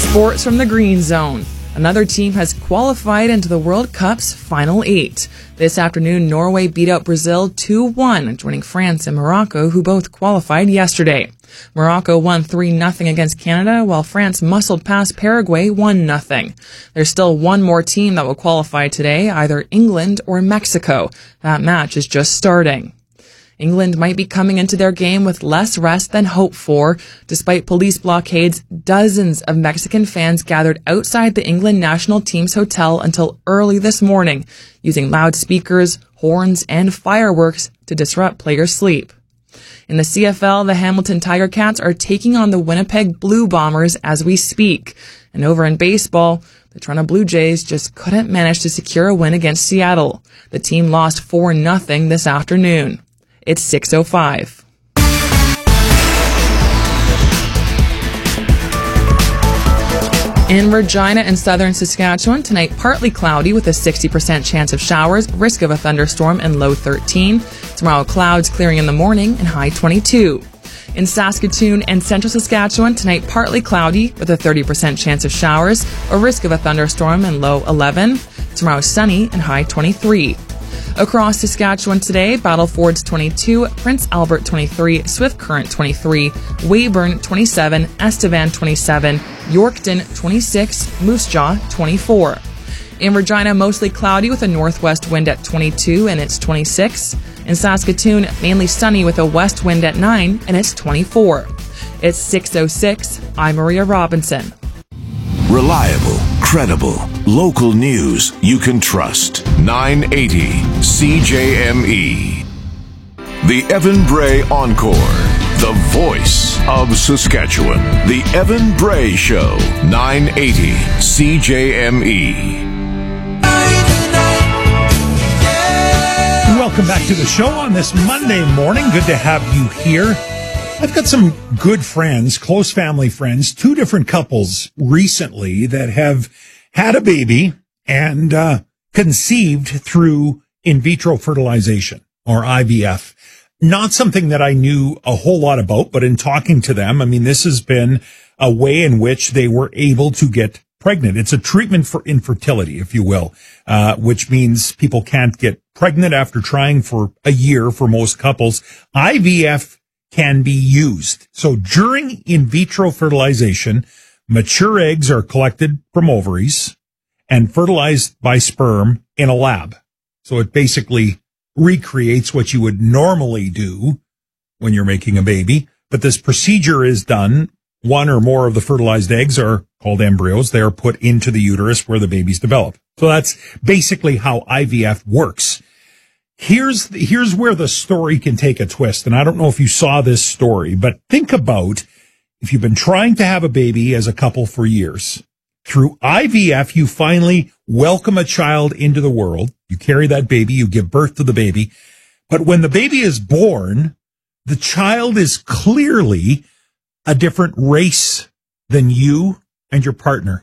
Sports from the Green Zone. Another team has qualified into the World Cup's final 8. This afternoon, Norway beat out Brazil 2-1, joining France and Morocco, who both qualified yesterday. Morocco won 3-0 against Canada, while France muscled past Paraguay 1-0. There's still one more team that will qualify today, either England or Mexico. That match is just starting. England might be coming into their game with less rest than hoped for. Despite police blockades, dozens of Mexican fans gathered outside the England national team's hotel until early this morning, using loudspeakers, horns, and fireworks to disrupt players' sleep. In the CFL, the Hamilton Tiger Cats are taking on the Winnipeg Blue Bombers as we speak. And over in baseball, the Toronto Blue Jays just couldn't manage to secure a win against Seattle. The team lost 4-0 this afternoon. It's 6:05. In Regina and southern Saskatchewan, tonight partly cloudy with a 60% chance of showers, risk of a thunderstorm and low 13. Tomorrow clouds clearing in the morning and high 22. In Saskatoon and central Saskatchewan, tonight partly cloudy with a 30% chance of showers, a risk of a thunderstorm and low 11. Tomorrow sunny and high 23. Across Saskatchewan today, Battlefords 22, Prince Albert 23, Swift Current 23, Weyburn 27, Estevan 27, Yorkton 26, Moose Jaw 24. In Regina, mostly cloudy with a northwest wind at 22 and it's 26. In Saskatoon, mainly sunny with a west wind at 9 and it's 24. It's 6:06. I'm Maria Robinson. Reliable, credible, local news you can trust. 980 CJME. The Evan Bray Encore. The voice of Saskatchewan. The Evan Bray Show. 980 CJME. Welcome back to the show on this Monday morning. Good to have you here. I've got some good friends, close family friends, two different couples recently that have had a baby and conceived through in vitro fertilization or IVF. Not something that I knew a whole lot about, but in talking to them, I mean, this has been a way in which they were able to get pregnant. It's a treatment for infertility, if you will, which means people can't get pregnant after trying for a year for most couples. IVF can be used. So during in vitro fertilization, mature eggs are collected from ovaries and fertilized by sperm in a lab. So it basically recreates what you would normally do when you're making a baby. But this procedure is done. One or more of the fertilized eggs are called embryos. They are put into the uterus where the babies develop. So that's basically how IVF works. Here's where the story can take a twist. And I don't know if you saw this story, but think about if you've been trying to have a baby as a couple for years. Through IVF, you finally welcome a child into the world. You carry that baby, you give birth to the baby. But when the baby is born, the child is clearly a different race than you and your partner.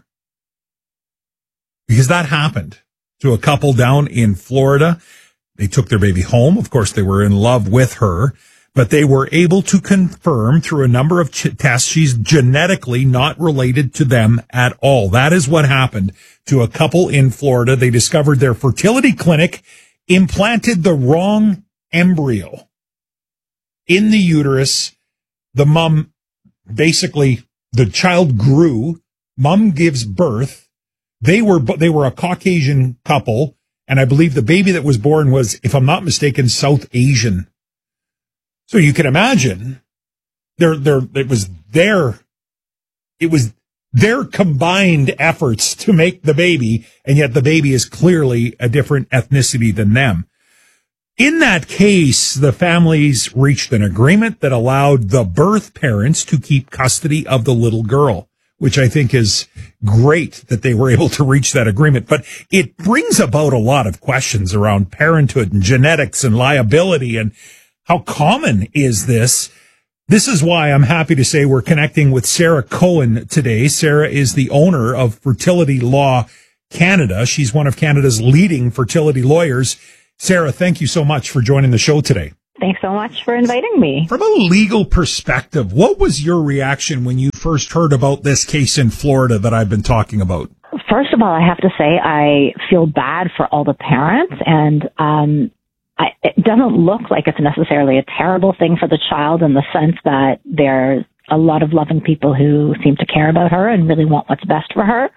Because that happened to a couple down in Florida. They took their baby home. Of course, they were in love with her, but they were able to confirm through a number of tests she's genetically not related to them at all. That is what happened to a couple in Florida. They discovered their fertility clinic implanted the wrong embryo in the uterus. The mom, basically, the child grew. Mom gives birth. They were a Caucasian couple. And I believe the baby that was born was, if I'm not mistaken, South Asian. So you can imagine it was their combined efforts to make the baby, and yet the baby is clearly a different ethnicity than them. In that case, the families reached an agreement that allowed the birth parents to keep custody of the little girl, which I think is great that they were able to reach that agreement. But it brings about a lot of questions around parenthood and genetics and liability and how common is this? This is why I'm happy to say we're connecting with Sarah Cohen today. Sarah is the owner of Fertility Law Canada. She's one of Canada's leading fertility lawyers. Sarah, thank you so much for joining the show today. Thanks so much for inviting me. From a legal perspective, what was your reaction when you first heard about this case in Florida that I've been talking about? First of all, I have to say I feel bad for all the parents, and it doesn't look like it's necessarily a terrible thing for the child in the sense that there's a lot of loving people who seem to care about her and really want what's best for her.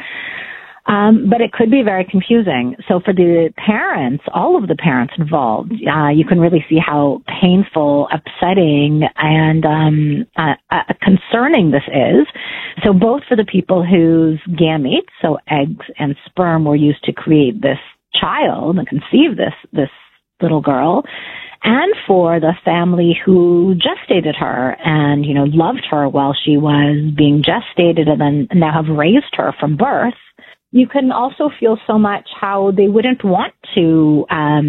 But it could be very confusing. So for the parents, all of the parents involved, you can really see how painful, upsetting, and concerning this is. So both for the people whose gametes, so eggs and sperm, were used to create this child and conceive this little girl, and for the family who gestated her and, loved her while she was being gestated and then now have raised her from birth, you can also feel so much how they wouldn't want to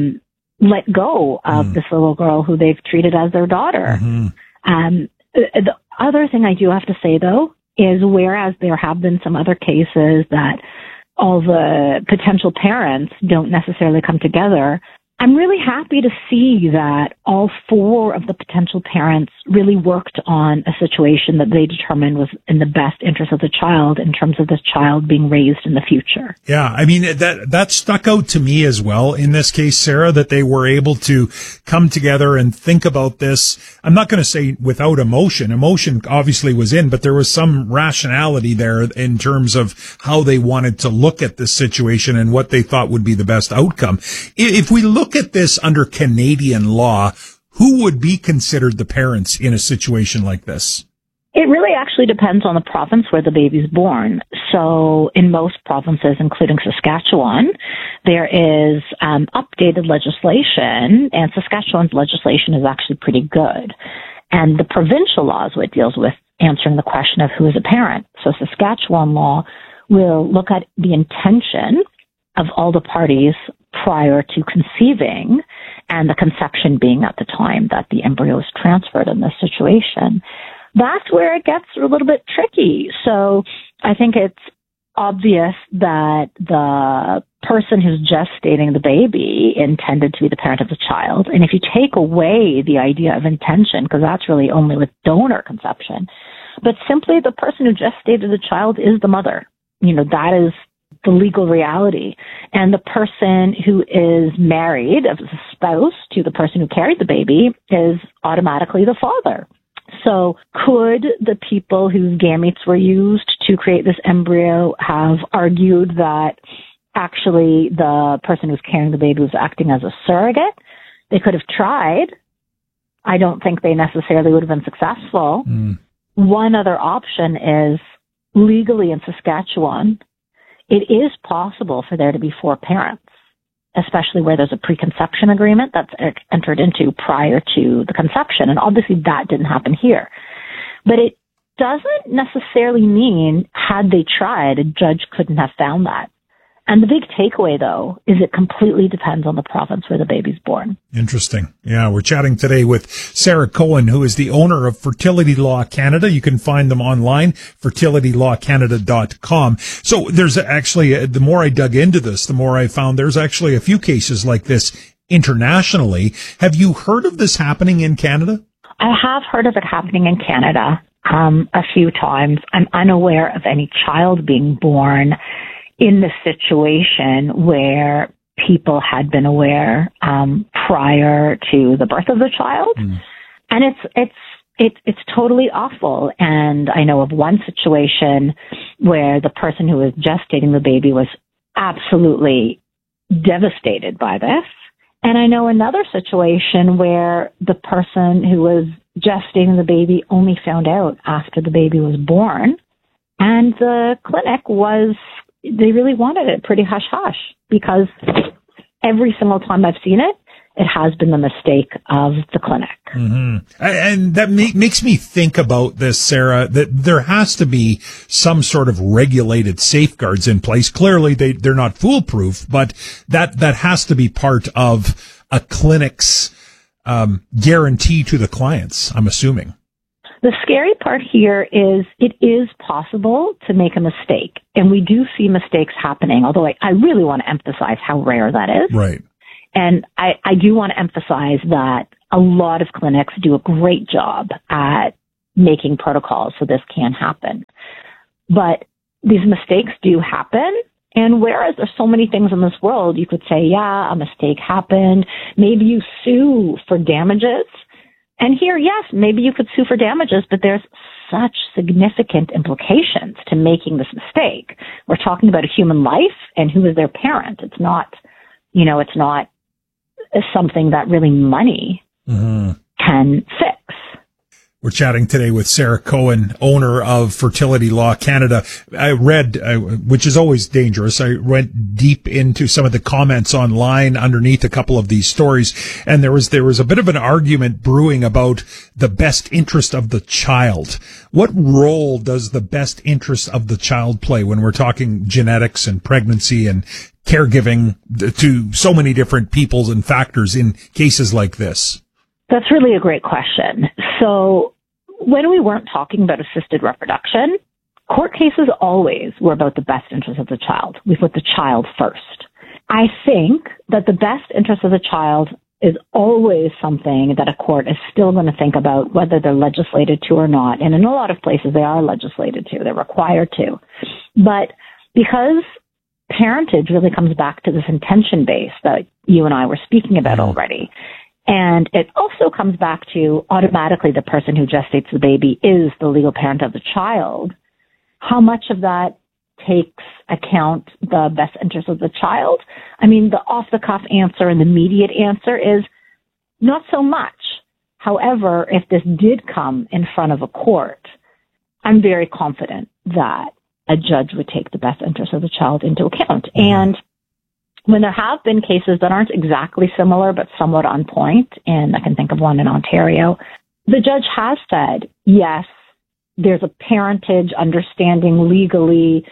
let go of this little girl who they've treated as their daughter. Mm-hmm. The other thing I do have to say, though, is whereas there have been some other cases that all the potential parents don't necessarily come together, I'm really happy to see that all four of the potential parents really worked on a situation that they determined was in the best interest of the child in terms of this child being raised in the future. Yeah, I mean, that stuck out to me as well in this case, Sarah, that they were able to come together and think about this. I'm not going to say without emotion. Emotion obviously was in, but there was some rationality there in terms of how they wanted to look at this situation and what they thought would be the best outcome. If we look at this under Canadian law, who would be considered the parents in a situation like this? It really actually depends on the province where the baby's born. So in most provinces, including Saskatchewan, there is updated legislation, and Saskatchewan's legislation is actually pretty good. And the provincial law is what deals with answering the question of who is a parent. So Saskatchewan law will look at the intention of all the parties prior to conceiving and the conception being at the time that the embryo is transferred in this situation. That's where it gets a little bit tricky. So I think it's obvious that the person who's gestating the baby intended to be the parent of the child. And if you take away the idea of intention, because that's really only with donor conception, but simply the person who gestated the child is the mother. That is the legal reality. And the person who is married as a spouse to the person who carried the baby is automatically the father. So could the people whose gametes were used to create this embryo have argued that actually the person who's carrying the baby was acting as a surrogate? They could have tried. I don't think they necessarily would have been successful. One other option is legally in Saskatchewan, it is possible for there to be four parents, especially where there's a preconception agreement that's entered into prior to the conception. And obviously that didn't happen here. But it doesn't necessarily mean, had they tried, a judge couldn't have found that. And the big takeaway, though, is it completely depends on the province where the baby's born. Interesting. Yeah, we're chatting today with Sarah Cohen, who is the owner of Fertility Law Canada. You can find them online, fertilitylawcanada.com. So there's actually, the more I dug into this, the more I found there's actually a few cases like this internationally. Have you heard of this happening in Canada? I have heard of it happening in Canada a few times. I'm unaware of any child being born in the situation where people had been aware prior to the birth of the child. And it's totally awful. And I know of one situation where the person who was gestating the baby was absolutely devastated by this. And I know another situation where the person who was gestating the baby only found out after the baby was born. And the clinic they really wanted it pretty hush-hush, because every single time I've seen it, it has been the mistake of the clinic. Mm-hmm. And that makes me think about this, Sarah, that there has to be some sort of regulated safeguards in place. Clearly, they're not foolproof, but that has to be part of a clinic's guarantee to the clients, I'm assuming. The scary part here is it is possible to make a mistake, and we do see mistakes happening, although I really want to emphasize how rare that is. Right. And I do want to emphasize that a lot of clinics do a great job at making protocols so this can't happen. But these mistakes do happen. And whereas there's so many things in this world, you could say, yeah, a mistake happened. Maybe you sue for damages. And here, yes, maybe you could sue for damages, but there's such significant implications to making this mistake. We're talking about a human life and who is their parent. It's not, it's not something that really money can fix. We're chatting today with Sarah Cohen, owner of Fertility Law Canada. I read, which is always dangerous, I went deep into some of the comments online underneath a couple of these stories, and there was a bit of an argument brewing about the best interest of the child. What role does the best interest of the child play when we're talking genetics and pregnancy and caregiving to so many different peoples and factors in cases like this? That's really a great question. So when we weren't talking about assisted reproduction, court cases always were about the best interest of the child. We put the child first. I think that the best interest of the child is always something that a court is still going to think about, whether they're legislated to or not. And in a lot of places, they are legislated to. They're required to. But because parentage really comes back to this intention base that you and I were speaking about already, and it also comes back to automatically the person who gestates the baby is the legal parent of the child. How much of that takes account the best interest of the child? I mean, the off-the-cuff answer and the immediate answer is not so much. However, if this did come in front of a court, I'm very confident that a judge would take the best interest of the child into account. And when there have been cases that aren't exactly similar but somewhat on point, and I can think of one in Ontario, the judge has said, yes, there's a parentage understanding legally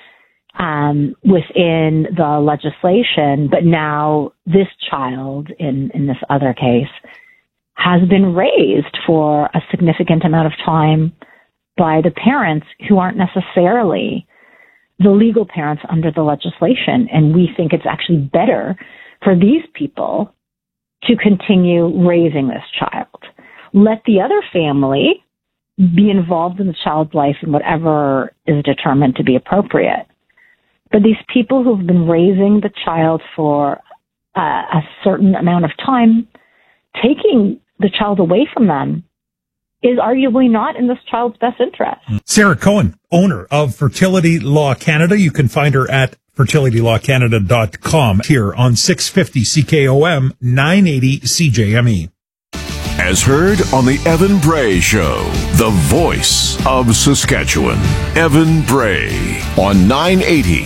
within the legislation, but now this child in this other case has been raised for a significant amount of time by the parents who aren't necessarily the legal parents under the legislation. And we think it's actually better for these people to continue raising this child. Let the other family be involved in the child's life in whatever is determined to be appropriate. But these people who've been raising the child for a certain amount of time, taking the child away from them is arguably not in this child's best interest. Sarah Cohen, owner of Fertility Law Canada. You can find her at fertilitylawcanada.com here on 650 CKOM 980 CJME. As heard on the Evan Bray Show, the voice of Saskatchewan. Evan Bray on 980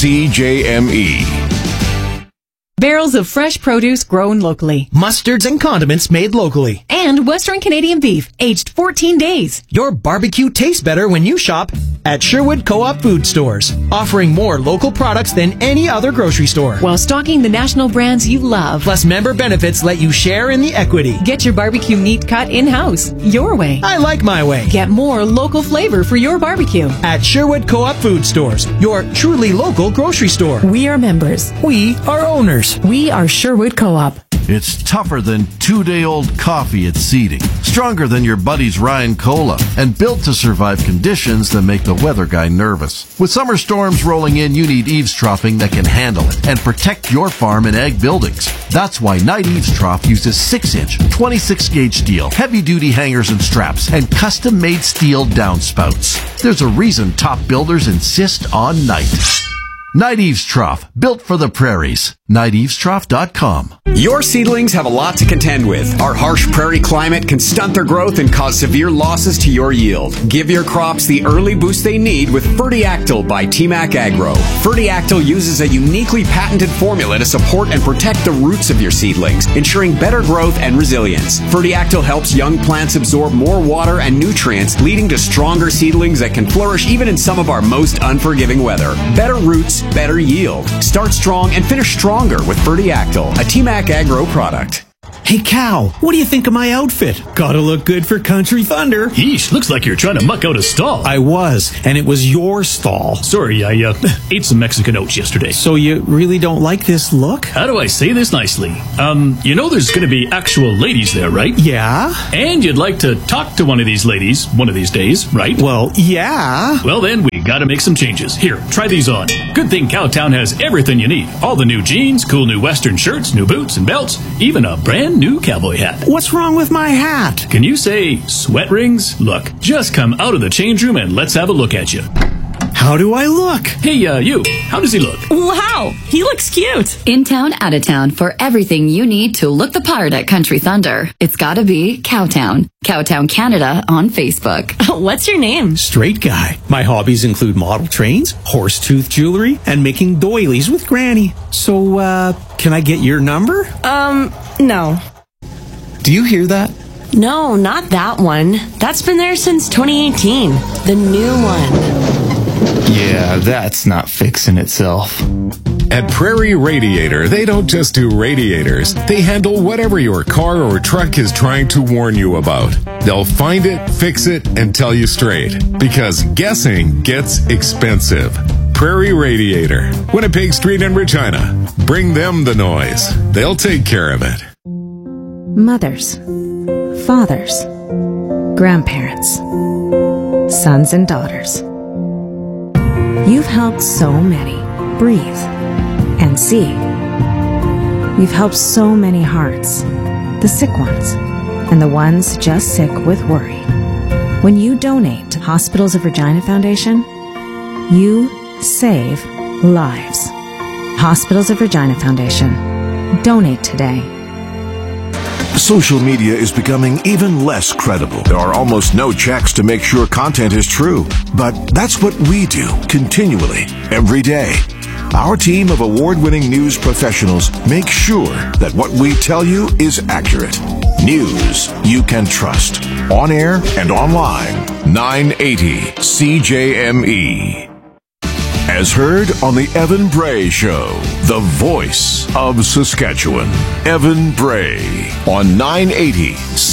CJME. Barrels of fresh produce grown locally. Mustards and condiments made locally. And Western Canadian beef, aged 14 days. Your barbecue tastes better when you shop at Sherwood Co-op Food Stores, offering more local products than any other grocery store. While stocking the national brands you love. Plus, member benefits let you share in the equity. Get your barbecue meat cut in-house, your way. I like my way. Get more local flavor for your barbecue. At Sherwood Co-op Food Stores, your truly local grocery store. We are members. We are owners. We are Sherwood Co-op. It's tougher than 2-day-old coffee at seeding, stronger than your buddy's Ryan Cola, and built to survive conditions that make the weather guy nervous. With summer storms rolling in, you need eaves troughing that can handle it and protect your farm and ag buildings. That's why Knight Eaves Trough uses 6-inch, 26-gauge steel, heavy-duty hangers and straps, and custom-made steel downspouts. There's a reason top builders insist on Knight. Knight Eaves Trough, built for the prairies. KnightEavesTrough.com. Your seedlings have a lot to contend with. Our harsh prairie climate can stunt their growth and cause severe losses to your yield. Give your crops the early boost they need with Fertiactyl by TMAC Agro. Fertiactyl uses a uniquely patented formula to support and protect the roots of your seedlings, ensuring better growth and resilience. Fertiactyl helps young plants absorb more water and nutrients, leading to stronger seedlings that can flourish even in some of our most unforgiving weather. Better roots, better yield. Start strong and finish stronger with Fertiactyl, a TMAC Agro product. Hey, Cal, what do you think of my outfit? Gotta look good for Country Thunder. Yeesh, looks like you're trying to muck out a stall. I was, and it was your stall. Sorry, I ate some Mexican oats yesterday. So you really don't like this look? How do I say this nicely? You know there's gonna be actual ladies there, right? Yeah. And you'd like to talk to one of these ladies one of these days, right? Well, yeah. Well then, we gotta make some changes. Here, try these on. Good thing Cowtown has everything you need. All the new jeans, cool new western shirts, new boots and belts, even a brand new cowboy hat. What's wrong with my hat? Can you say sweat rings? Look, just come out of the change room and let's have a look at you. How do I look? Hey, you, how does he look? Wow, he looks cute. In town, out of town, for everything you need to look the part at Country Thunder. It's gotta be Cowtown. Cowtown Canada on Facebook. What's your name? Straight guy. My hobbies include model trains, horse-tooth jewelry, and making doilies with Granny. So, can I get your number? No. Do you hear that? No, not that one. That's been there since 2018. The new one. Yeah, that's not fixing itself. At Prairie Radiator, they don't just do radiators. They handle whatever your car or truck is trying to warn you about. They'll find it, fix it, and tell you straight. Because guessing gets expensive. Prairie Radiator, Winnipeg Street in Regina. Bring them the noise. They'll take care of it. Mothers, fathers, grandparents, sons and daughters. You've helped so many breathe and see. You've helped so many hearts, the sick ones and the ones just sick with worry. When you donate to Hospitals of Regina Foundation, you save lives. Hospitals of Regina Foundation. Donate today. Social media is becoming even less credible. There are almost no checks to make sure content is true. But that's what we do continually, every day. Our team of award-winning news professionals make sure that what we tell you is accurate. News you can trust. On air and online. 980 CJME. As heard on the Evan Bray Show, the voice of Saskatchewan. Evan Bray on 980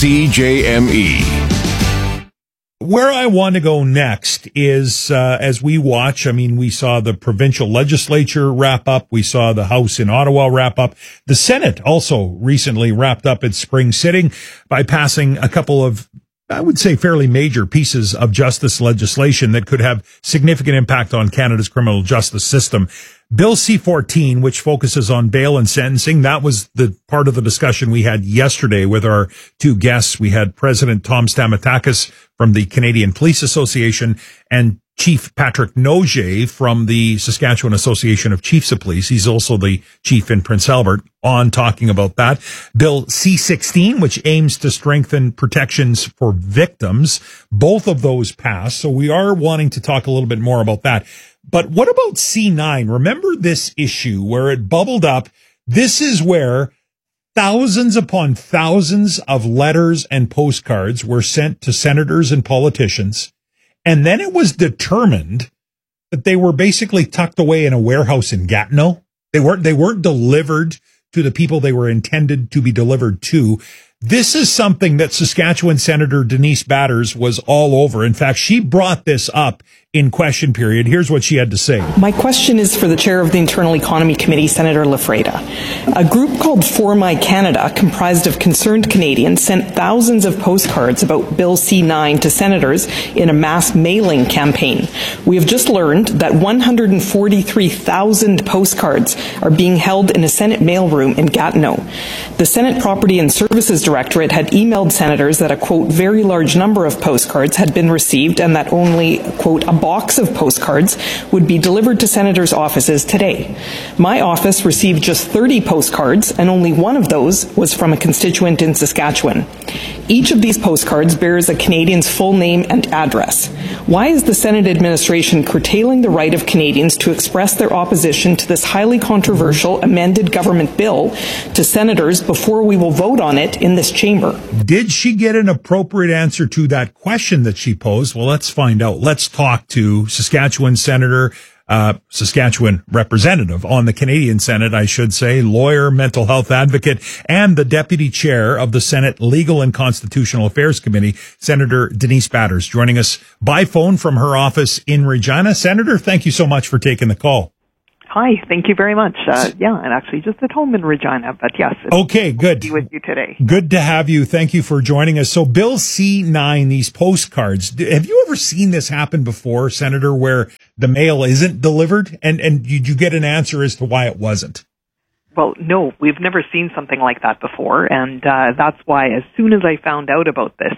CJME. Where I want to go next is, as we watch, we saw the provincial legislature wrap up. We saw the House in Ottawa wrap up. The Senate also recently wrapped up its spring sitting by passing a couple of, I would say, fairly major pieces of justice legislation that could have significant impact on Canada's criminal justice system. Bill C-14, which focuses on bail and sentencing, that was the part of the discussion we had yesterday with our two guests. We had President Tom Stamatakis from the Canadian Police Association and Chief Patrick Nogier from the Saskatchewan Association of Chiefs of Police. He's also the chief in Prince Albert, on talking about that. Bill C-16, which aims to strengthen protections for victims. Both of those passed. So we are wanting to talk a little bit more about that. But what about C9? Remember this issue where it bubbled up? This is where thousands upon thousands of letters and postcards were sent to senators and politicians. And then it was determined that they were basically tucked away in a warehouse in Gatineau. They weren't delivered to the people they were intended to be delivered to. This is something that Saskatchewan Senator Denise Batters was all over. In fact, she brought this up in question period. Here's what she had to say. My question is for the chair of the Internal Economy Committee, Senator Lafreda. A group called For My Canada, comprised of concerned Canadians, sent thousands of postcards about Bill C-9 to senators in a mass mailing campaign. We have just learned that 143,000 postcards are being held in a Senate mailroom in Gatineau. The Senate Property and Services Directorate had emailed senators that a, quote, very large number of postcards had been received and that only, quote, a box of postcards would be delivered to senators' offices today. My office received just 30 postcards, and only one of those was from a constituent in Saskatchewan. Each of these postcards bears a Canadian's full name and address. Why is the Senate administration curtailing the right of Canadians to express their opposition to this highly controversial amended government bill to senators before we will vote on it in this chamber? Did she get an appropriate answer to that question that she posed? Well, let's find out. Let's talk to Saskatchewan Senator Saskatchewan representative on the Canadian Senate, I should say, lawyer, mental health advocate, and the deputy chair of the Senate Legal and Constitutional Affairs Committee, Senator Denise Batters, joining us by phone from her office in Regina. Senator, thank you so much for taking the call. Hi, thank you very much. I'm actually just at home in Regina, but yes. Okay, good. To be with you today. Good to have you. Thank you for joining us. So Bill C-9, these postcards, have you ever seen this happen before, Senator, where the mail isn't delivered? And did you get an answer as to why it wasn't? Well, no, we've never seen something like that before, and that's why as soon as I found out about this,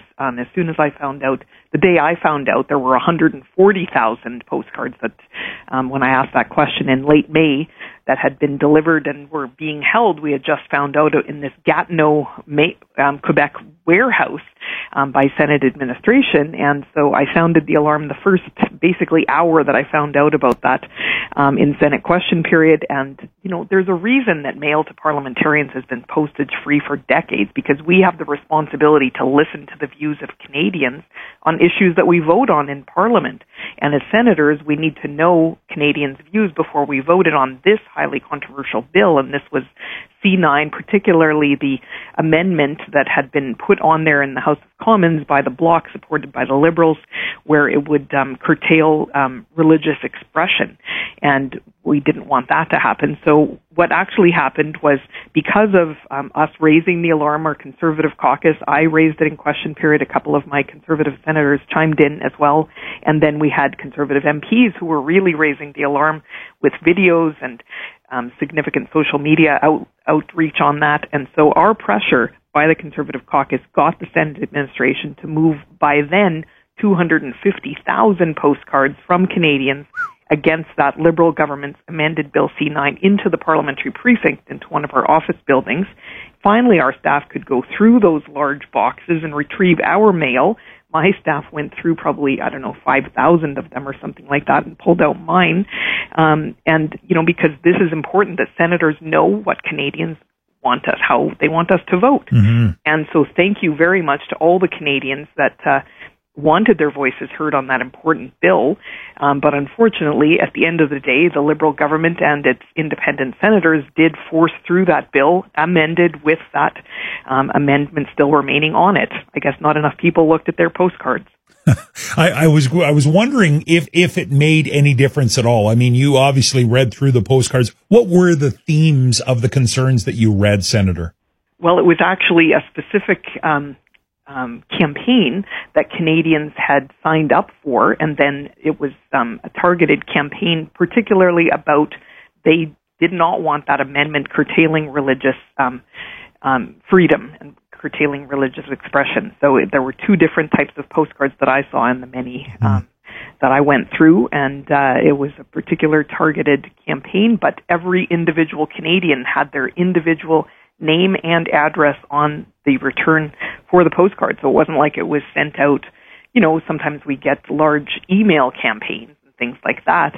the day I found out, there were 140,000 postcards that, when I asked that question in late May, that had been delivered and were being held. We had just found out in this Gatineau, Quebec warehouse by Senate administration, and so I sounded the alarm the first basically hour that I found out about that in Senate question period. And, there's a reason that mail to parliamentarians has been postage free for decades, because we have the responsibility to listen to the views of Canadians on issues that we vote on in Parliament. And as senators, we need to know Canadians' views before we voted on this highly controversial bill. And this was C9, particularly the amendment that had been put on there in the House of Commons by the Bloc, supported by the Liberals, where it would curtail religious expression. And we didn't want that to happen. So what actually happened was, because of us raising the alarm, our Conservative caucus, I raised it in question period, a couple of my Conservative senators chimed in as well, and then we had Conservative MPs who were really raising the alarm with videos and significant social media outreach on that. And so our pressure by the Conservative caucus got the Senate administration to move by then 250,000 postcards from Canadians against that Liberal government's amended Bill C-9 into the parliamentary precinct, into one of our office buildings. Finally, our staff could go through those large boxes and retrieve our mail. My staff went through probably, 5,000 of them or something like that, and pulled out mine. Because this is important that senators know what Canadians want us, how they want us to vote. Mm-hmm. And so thank you very much to all the Canadians that wanted their voices heard on that important bill. But unfortunately, at the end of the day, the Liberal government and its independent senators did force through that bill, amended with that amendment still remaining on it. I guess not enough people looked at their postcards. I was wondering if it made any difference at all. I mean, you obviously read through the postcards. What were the themes of the concerns that you read, Senator? Well, it was actually a specific campaign that Canadians had signed up for, and then it was a targeted campaign, particularly about they did not want that amendment curtailing religious freedom and curtailing religious expression. So there were two different types of postcards that I saw in the many that I went through, and it was a particular targeted campaign, but every individual Canadian had their individual name and address on the return for the postcard. So it wasn't like it was sent out, sometimes we get large email campaigns and things like that.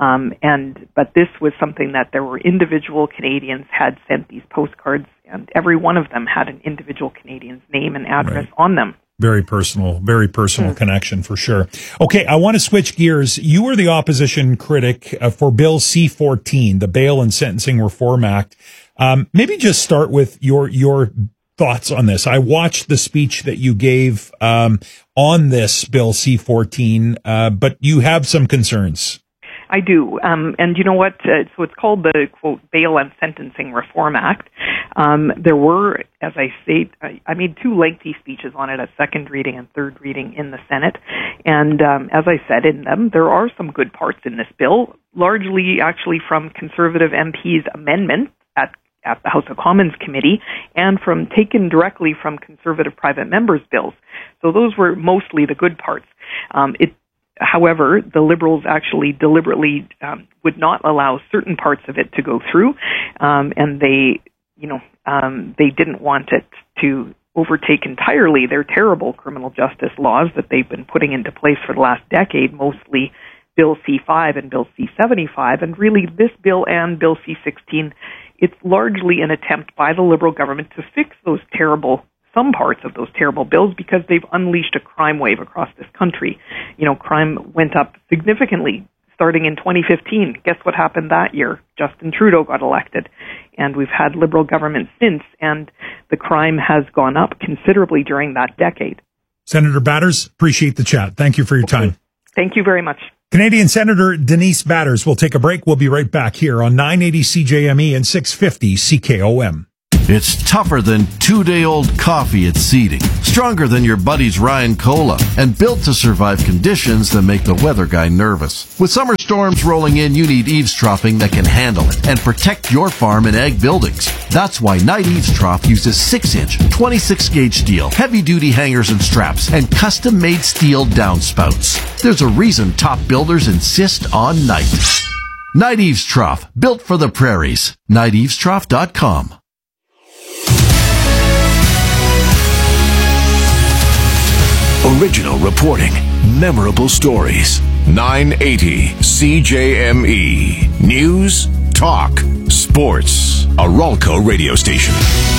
But this was something that there were individual Canadians had sent these postcards, and every one of them had an individual Canadian's name and address on them. Very personal connection for sure. Okay, I want to switch gears. You were the opposition critic for Bill C-14, the Bail and Sentencing Reform Act. Maybe just start with your thoughts on this. I watched the speech that you gave on this Bill C-14, but you have some concerns. I do. And you know what? So it's called the, quote, Bail and Sentencing Reform Act. There were, as I say, I made two lengthy speeches on it, a second reading and third reading in the Senate. And as I said in them, there are some good parts in this bill, largely actually from Conservative MPs' amendment at the House of Commons Committee, and taken directly from Conservative private members' bills. So those were mostly the good parts. However, the Liberals actually deliberately would not allow certain parts of it to go through, and they didn't want it to overtake entirely their terrible criminal justice laws that they've been putting into place for the last decade, mostly Bill C-5 and Bill C-75, and really this bill and Bill C-16, it's largely an attempt by the Liberal government to fix some parts of those terrible bills, because they've unleashed a crime wave across this country. Crime went up significantly starting in 2015. Guess what happened that year? Justin Trudeau got elected. And we've had Liberal government since, and the crime has gone up considerably during that decade. Senator Batters, appreciate the chat. Thank you for your time. Thank you very much. Canadian Senator Denise Batters. We'll take a break. We'll be right back here on 980 CJME and 650 CKOM. It's tougher than 2-day-old coffee at seeding, stronger than your buddy's Ryan Cola, and built to survive conditions that make the weather guy nervous. With summer storms rolling in, you need eavesdropping that can handle it and protect your farm and ag buildings. That's why Night Eavesdrop uses 6-inch, 26-gauge steel, heavy-duty hangers and straps, and custom-made steel downspouts. There's a reason top builders insist on Night. Night Eavesdrop, built for the prairies. NightEavesdrop.com. Original reporting, memorable stories. 980 CJME. News, talk, sports. A Ralco radio station.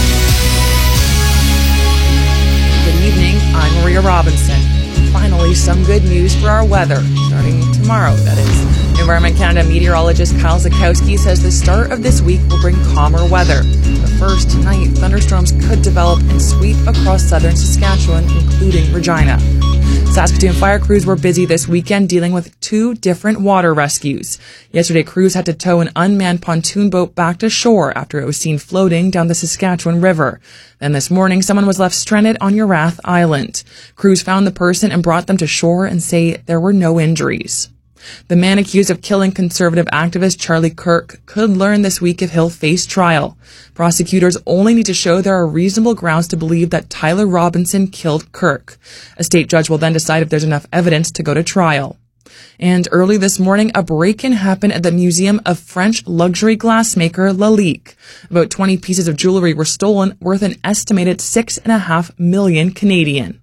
Good evening, I'm Maria Robinson. Finally, some good news for our weather, starting tomorrow, that is. Environment Canada meteorologist Kyle Zakowski says the start of this week will bring calmer weather. But first, tonight, thunderstorms could develop and sweep across southern Saskatchewan, including Regina. Saskatoon fire crews were busy this weekend dealing with 2 different water rescues. Yesterday, crews had to tow an unmanned pontoon boat back to shore after it was seen floating down the Saskatchewan River. Then this morning, someone was left stranded on Urath Island. Crews found the person and brought them to shore and say there were no injuries. The man accused of killing conservative activist Charlie Kirk could learn this week if he'll face trial. Prosecutors only need to show there are reasonable grounds to believe that Tyler Robinson killed Kirk. A state judge will then decide if there's enough evidence to go to trial. And early this morning, a break-in happened at the Museum of French luxury glassmaker Lalique. About 20 pieces of jewelry were stolen, worth an estimated $6.5 million Canadian.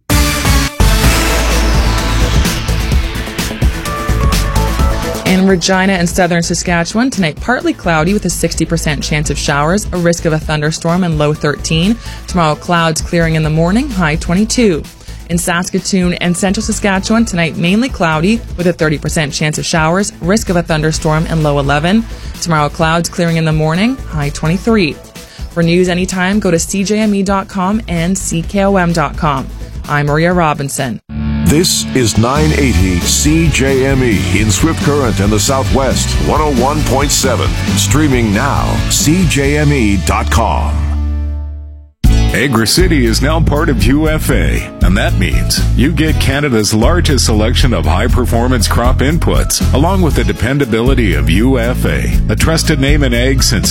In Regina and southern Saskatchewan, tonight partly cloudy with a 60% chance of showers, a risk of a thunderstorm and low 13. Tomorrow, clouds clearing in the morning, high 22. In Saskatoon and central Saskatchewan, tonight mainly cloudy with a 30% chance of showers, risk of a thunderstorm and low 11. Tomorrow, clouds clearing in the morning, high 23. For news anytime, go to CJME.com and CKOM.com. I'm Maria Robinson. This is 980 CJME in Swift Current and the Southwest, 101.7. Streaming now, CJME.com. Agri-City is now part of UFA, and that means you get Canada's largest selection of high-performance crop inputs, along with the dependability of UFA, a trusted name in ag since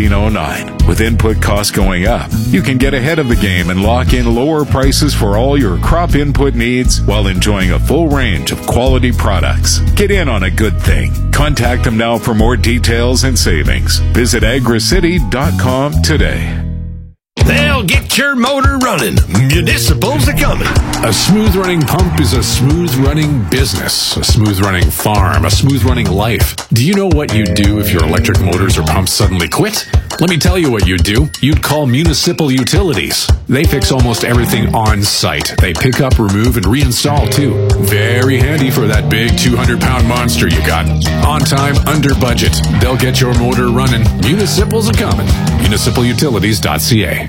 1909. With input costs going up, you can get ahead of the game and lock in lower prices for all your crop input needs while enjoying a full range of quality products. Get in on a good thing. Contact them now for more details and savings. Visit agricity.com today. They'll get your motor running. Municipals are coming. A smooth-running pump is a smooth-running business, a smooth-running farm, a smooth-running life. Do you know what you'd do if your electric motors or pumps suddenly quit? Let me tell you what you'd do. You'd call Municipal Utilities. They fix almost everything on site. They pick up, remove, and reinstall, too. Very handy for that big 200-pound monster you got. On time, under budget. They'll get your motor running. Municipals are coming. MunicipalUtilities.ca.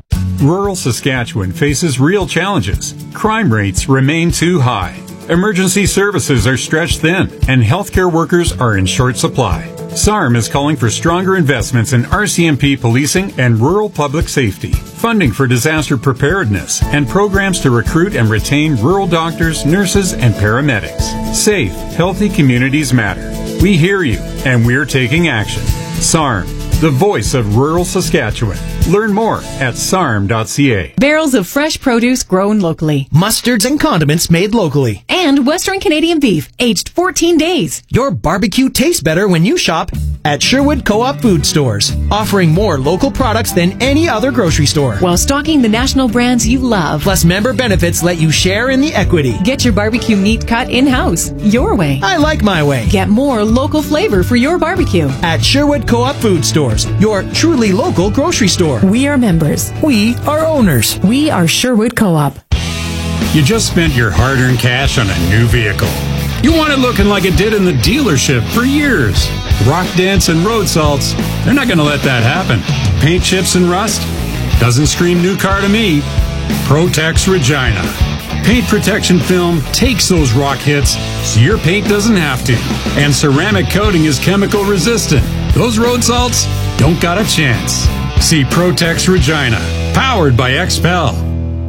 Rural Saskatchewan faces real challenges. Crime rates remain too high. Emergency services are stretched thin, and healthcare workers are in short supply. SARM is calling for stronger investments in RCMP policing and rural public safety, funding for disaster preparedness, and programs to recruit and retain rural doctors, nurses, and paramedics. Safe, healthy communities matter. We hear you, and we're taking action. SARM, the voice of rural Saskatchewan. Learn more at sarm.ca. Barrels of fresh produce grown locally. Mustards and condiments made locally. And Western Canadian beef, aged 14 days. Your barbecue tastes better when you shop at Sherwood Co-op Food Stores, offering more local products than any other grocery store. While stocking the national brands you love. Plus, member benefits let you share in the equity. Get your barbecue meat cut in-house, your way. I like my way. Get more local flavor for your barbecue. At Sherwood Co-op Food Stores, your truly local grocery store. We are members. We are owners. We are Sherwood Co-op. You just spent your hard-earned cash on a new vehicle. You want it looking like it did in the dealership for years. Rock dents and road salts, they're not going to let that happen. Paint chips and rust? Doesn't scream new car to me. Protex Regina. Paint protection film takes those rock hits so your paint doesn't have to. And ceramic coating is chemical resistant. Those road salts don't got a chance. See Protex Regina, powered by XPEL.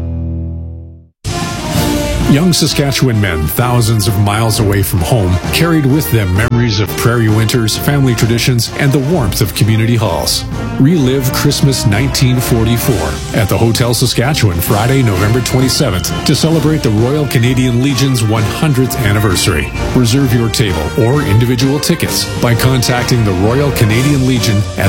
Young Saskatchewan men, thousands of miles away from home, carried with them memories of prairie winters, family traditions, and the warmth of community halls. Relive Christmas 1944 at the Hotel Saskatchewan Friday, November 27th to celebrate the Royal Canadian Legion's 100th anniversary. Reserve your table or individual tickets by contacting the Royal Canadian Legion at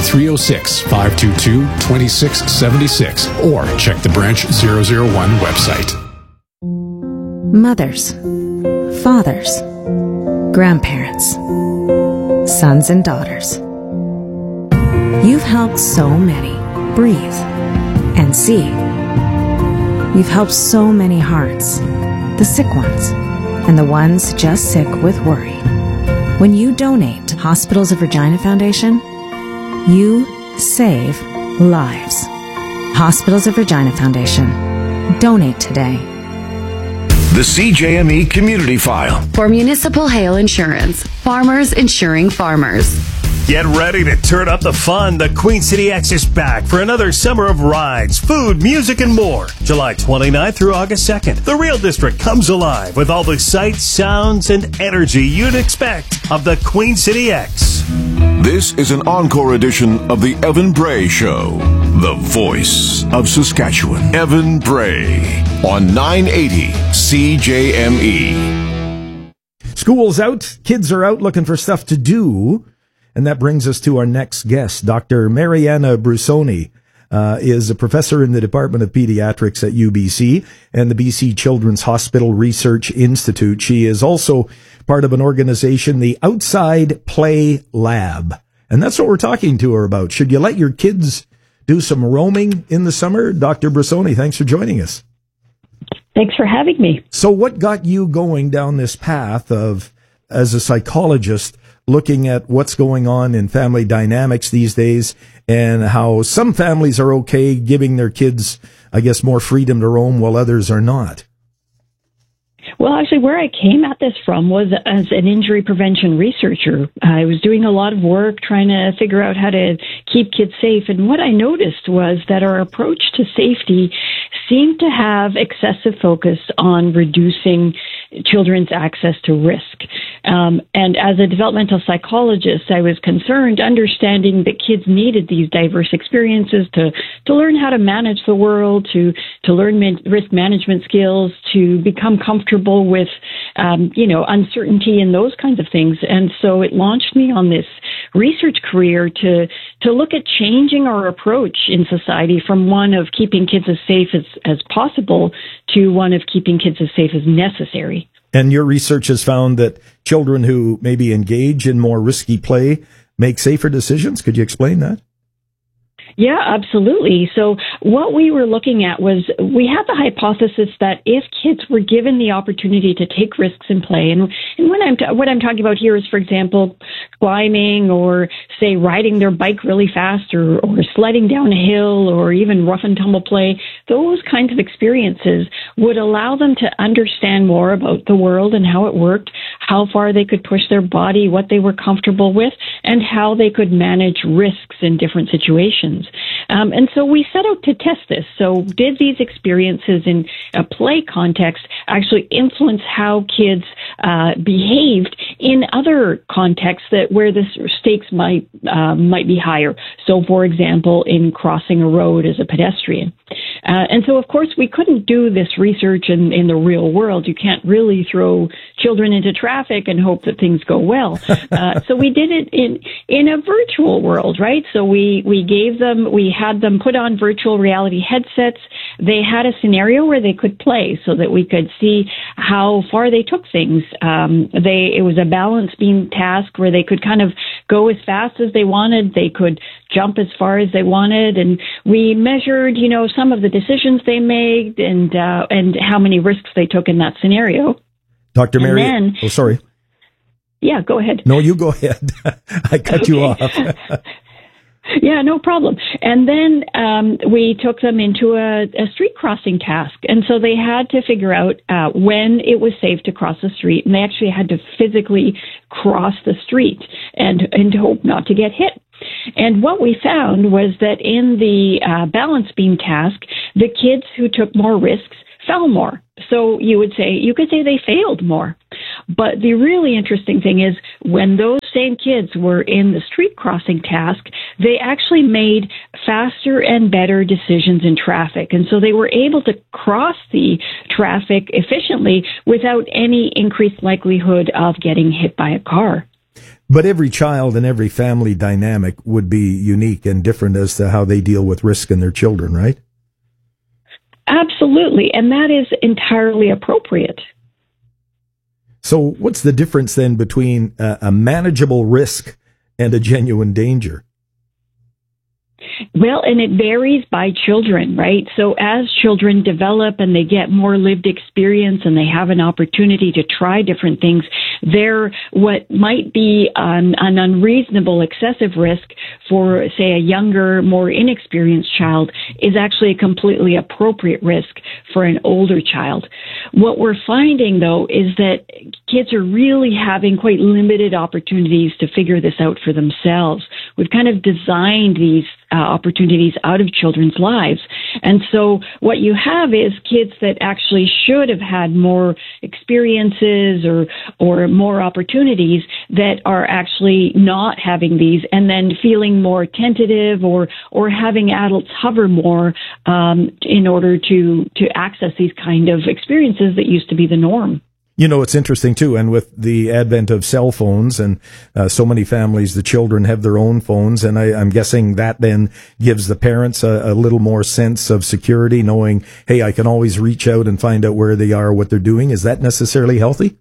306-522-2676 or check the Branch 001 website. Mothers, fathers, grandparents, sons and daughters. You've helped so many breathe and see. You've helped so many hearts, the sick ones and the ones just sick with worry. When you donate to Hospitals of Regina Foundation, you save lives. Hospitals of Regina Foundation. Donate today. The CJME Community File. For Municipal Hail Insurance, farmers insuring farmers. Get ready to turn up the fun. The Queen City X is back for another summer of rides, food, music, and more. July 29th through August 2nd. The Real District comes alive with all the sights, sounds, and energy you'd expect of the Queen City X. This is an encore edition of the Evan Bray Show, the voice of Saskatchewan. Evan Bray on 980 CJME. School's out, kids are out looking for stuff to do, and that brings us to our next guest. Dr. Mariana Brusoni is a professor in the Department of Pediatrics at UBC and the BC Children's Hospital Research Institute. She is also part of an organization, the Outside Play Lab. And that's what we're talking to her about. Should you let your kids do some roaming in the summer? Dr. Brusoni, thanks for joining us. Thanks for having me. So what got you going down this path of, as a psychologist, looking at what's going on in family dynamics these days and how some families are okay giving their kids, I guess, more freedom to roam while others are not? Well, actually, where I came at this from was as an injury prevention researcher. I was doing a lot of work trying to figure out how to keep kids safe. And what I noticed was that our approach to safety seemed to have excessive focus on reducing children's access to risk. And as a developmental psychologist, I was concerned understanding that kids needed these diverse experiences to learn how to manage the world, to learn risk management skills, to become comfortable with, uncertainty and those kinds of things. And so it launched me on this research career to look at changing our approach in society from one of keeping kids as safe as possible to one of keeping kids as safe as necessary. And your research has found that children who maybe engage in more risky play make safer decisions. Could you explain that? Yeah, absolutely. So what we were looking at was we had the hypothesis that if kids were given the opportunity to take risks in play, and what I'm talking about here is, for example, climbing or, say, riding their bike really fast or sledding down a hill or even rough and tumble play, those kinds of experiences would allow them to understand more about the world and how it worked, how far they could push their body, what they were comfortable with, and how they could manage risks in different situations. And so we set out to test this. So did these experiences in a play context actually influence how kids behaved in other contexts where the stakes might be higher? So, for example, in crossing a road as a pedestrian. And so, of course, we couldn't do this research in the real world. You can't really throw children into traffic and hope that things go well. So we did it in a virtual world, right? So we had them put on virtual reality headsets. They had a scenario where they could play so that we could see how far they took things. It was a balance beam task where they could kind of go as fast as they wanted. They could jump as far as they wanted. And we measured, some of the decisions they made and how many risks they took in that scenario. Dr. Mary, sorry. Yeah, go ahead. No, you go ahead. I cut you off. Yeah, no problem. And then we took them into a street crossing task. And so they had to figure out when it was safe to cross the street. And they actually had to physically cross the street and hope not to get hit. And what we found was that in the balance beam task, the kids who took more risks fell more. So you could say they failed more. But the really interesting thing is when those same kids were in the street crossing task, they actually made faster and better decisions in traffic. And so they were able to cross the traffic efficiently without any increased likelihood of getting hit by a car. But every child and every family dynamic would be unique and different as to how they deal with risk in their children, right? Absolutely. And that is entirely appropriate. So what's the difference then between a manageable risk and a genuine danger? Well, and it varies by children, right? So as children develop and they get more lived experience and they have an opportunity to try different things, what might be an unreasonable excessive risk for, say, a younger, more inexperienced child is actually a completely appropriate risk for an older child. What we're finding, though, is that kids are really having quite limited opportunities to figure this out for themselves. We've kind of designed these opportunities out of children's lives. And so what you have is kids that actually should have had more experiences or more opportunities that are actually not having these and then feeling more tentative or having adults hover more in order to access these kind of experiences that used to be the norm. You know, it's interesting, too, and with the advent of cell phones and so many families, the children have their own phones, and I'm guessing that then gives the parents a little more sense of security, knowing, hey, I can always reach out and find out where they are, what they're doing. Is that necessarily healthy?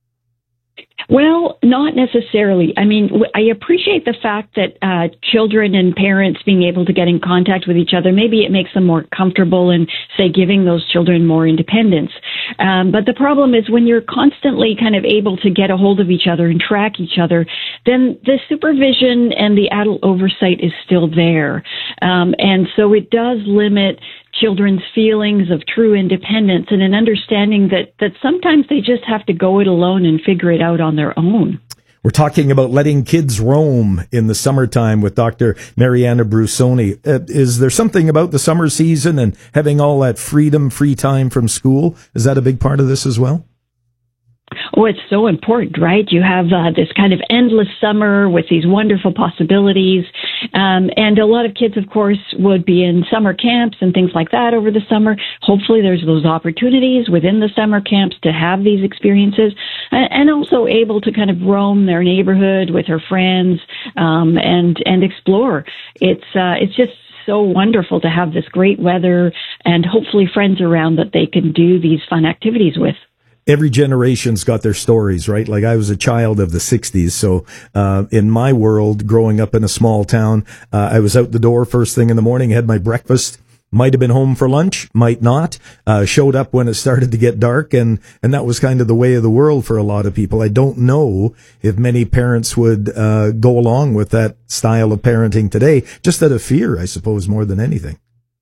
Well, not necessarily. I mean, I appreciate the fact that children and parents being able to get in contact with each other, maybe it makes them more comfortable in, say, giving those children more independence. But the problem is when you're constantly kind of able to get a hold of each other and track each other, then the supervision and the adult oversight is still there. And so it does limit children's feelings of true independence and an understanding that sometimes they just have to go it alone and figure it out on their own. We're talking about letting kids roam in the summertime with Dr. Mariana Brusoni. Is there something about the summer season and having all that freedom, free time from school? Is that a big part of this as well? Oh, it's so important, right? You have this kind of endless summer with these wonderful possibilities. And a lot of kids, of course, would be in summer camps and things like that over the summer. Hopefully there's those opportunities within the summer camps to have these experiences and also able to kind of roam their neighborhood with her friends and explore. It's just so wonderful to have this great weather and hopefully friends around that they can do these fun activities with. Every generation's got their stories, right? Like I was a child of the 60s. So, in my world, growing up in a small town, I was out the door first thing in the morning, had my breakfast, might have been home for lunch, might not, showed up when it started to get dark. And that was kind of the way of the world for a lot of people. I don't know if many parents would, go along with that style of parenting today, just out of fear, I suppose, more than anything.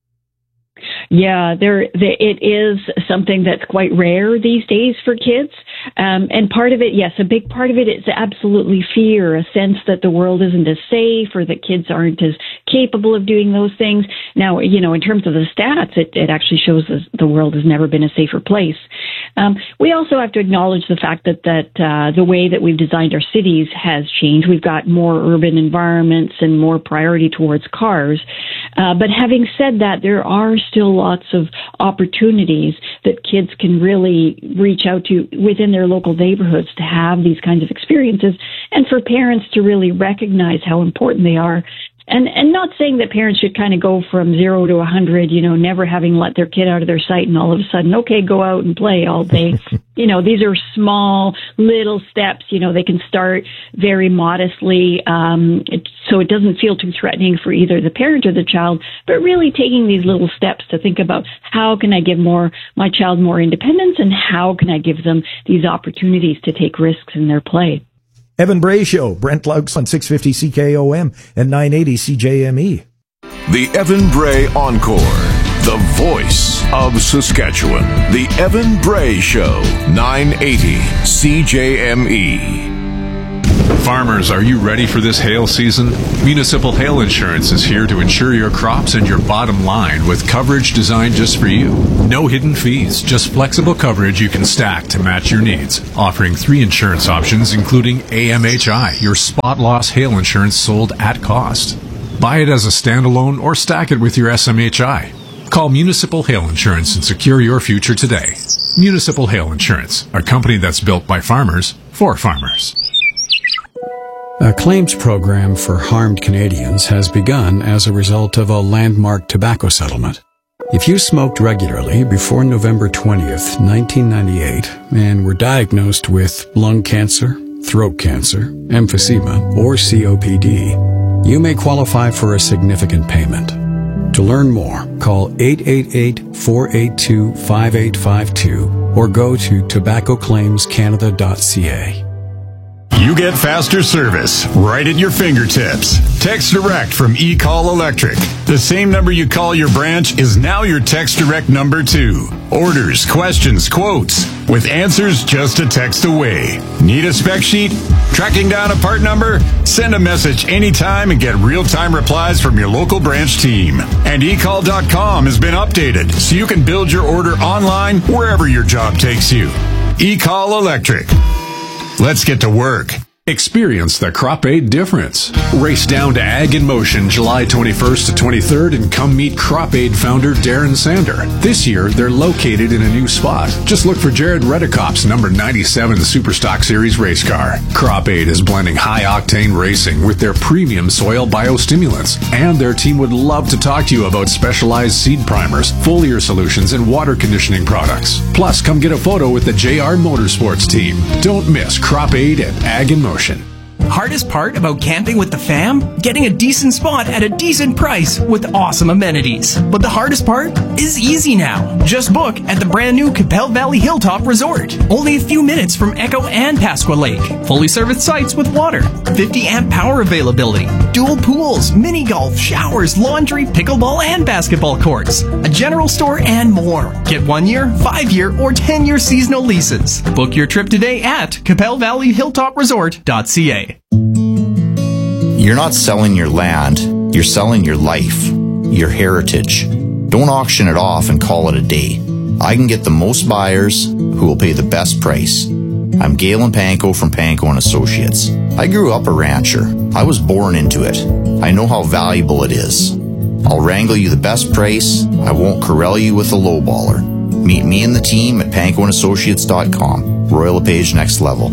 Yeah, it is something that's quite rare these days for kids. And part of it, yes, a big part of it is absolutely fear, a sense that the world isn't as safe or that kids aren't as capable of doing those things. Now, you know, in terms of the stats, it actually shows that the world has never been a safer place. We also have to acknowledge the fact that the way that we've designed our cities has changed. We've got more urban environments and more priority towards cars. But having said that, there are still lots of opportunities that kids can really reach out to within their local neighborhoods to have these kinds of experiences and for parents to really recognize how important they are. And not saying that parents should kind of go from 0 to 100, you know, never having let their kid out of their sight and all of a sudden, okay, go out and play all day. You know, these are small little steps. You know, they can start very modestly, so it doesn't feel too threatening for either the parent or the child, but really taking these little steps to think about how can I give my child more independence and how can I give them these opportunities to take risks in their play. Evan Bray Show, Brent Laux on 650 CKOM and 980 CJME. The Evan Bray Encore, the voice of Saskatchewan. The Evan Bray Show, 980 CJME. Farmers, are you ready for this hail season? Municipal Hail Insurance is here to insure your crops and your bottom line with coverage designed just for you. No hidden fees, just flexible coverage you can stack to match your needs. Offering 3 insurance options, including AMHI, your spot loss hail insurance sold at cost. Buy it as a standalone or stack it with your SMHI. Call Municipal Hail Insurance and secure your future today. Municipal Hail Insurance, a company that's built by farmers for farmers. A claims program for harmed Canadians has begun as a result of a landmark tobacco settlement. If you smoked regularly before November 20th, 1998, and were diagnosed with lung cancer, throat cancer, emphysema, or COPD, you may qualify for a significant payment. To learn more, call 888-482-5852 or go to tobaccoclaimscanada.ca. You get faster service right at your fingertips. Text Direct from eCall Electric. The same number you call your branch is now your Text Direct number too. Orders, questions, quotes, with answers just a text away. Need a spec sheet? Tracking down a part number? Send a message anytime and get real-time replies from your local branch team. And eCall.com has been updated so you can build your order online wherever your job takes you. eCall Electric. Let's get to work. Experience the Crop Aid difference. Race down to Ag in Motion July 21st to 23rd and come meet Crop Aid founder Darren Sander. This year, they're located in a new spot. Just look for Jared Redekop's number 97 Superstock Series race car. Crop Aid is blending high-octane racing with their premium soil biostimulants. And their team would love to talk to you about specialized seed primers, foliar solutions, and water conditioning products. Plus, come get a photo with the JR Motorsports team. Don't miss Crop Aid at Ag in Motion. Hardest part about camping with the fam? Getting a decent spot at a decent price with awesome amenities. But the hardest part is easy now. Just book at the brand new Capel Valley Hilltop Resort. Only a few minutes from Echo and Pasqua Lake. Fully serviced sites with water. 50 amp power availability. Dual pools, mini golf, showers, laundry, pickleball, and basketball courts. A general store and more. Get 1 year, 5 year, or 10-year seasonal leases. Book your trip today at CapelValleyHilltopResort.ca. You're not selling your land, you're selling your life, your heritage. Don't auction it off and call it a day. I can get the most buyers who will pay the best price. I'm Galen Panko from Panko & Associates. I grew up a rancher. I was born into it. I know how valuable it is. I'll wrangle you the best price. I won't corral you with a lowballer. Meet me and the team at PankoandAssociates.com. Royal LePage Next Level.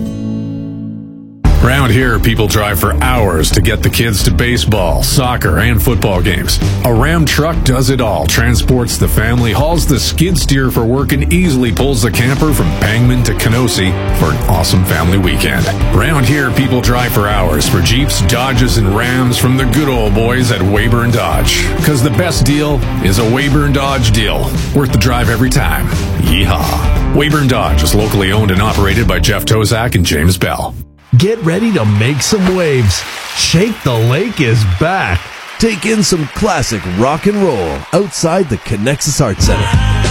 Around here, people drive for hours to get the kids to baseball, soccer, and football games. A Ram truck does it all, transports the family, hauls the skid steer for work, and easily pulls the camper from Pangman to Kenosi for an awesome family weekend. Around here, people drive for hours for Jeeps, Dodges, and Rams from the good old boys at Weyburn Dodge. Because the best deal is a Weyburn Dodge deal. Worth the drive every time. Yeehaw. Weyburn Dodge is locally owned and operated by Jeff Tozak and James Bell. Get ready to make some waves. Shake the Lake is back. Take in some classic rock and roll outside the Connexus Arts Center.